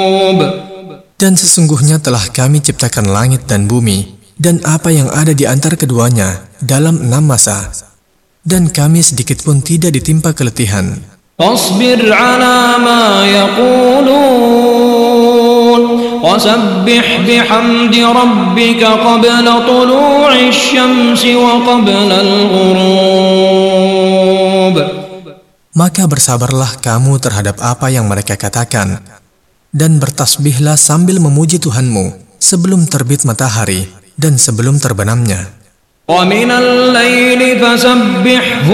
Dan sesungguhnya telah kami ciptakan langit dan bumi dan apa yang ada di antara keduanya dalam 6 masa. Dan kami sedikit pun tidak ditimpa keletihan. Fasbir ala ma yaqulun wasabbih bihamdi rabbika qabla tulu'i syamsi wa qabla al-ghurub. Maka bersabarlah kamu terhadap apa yang mereka katakan, dan bertasbihlah sambil memuji Tuhanmu sebelum terbit matahari dan sebelum terbenamnya. Wa minal laili fasabbihhu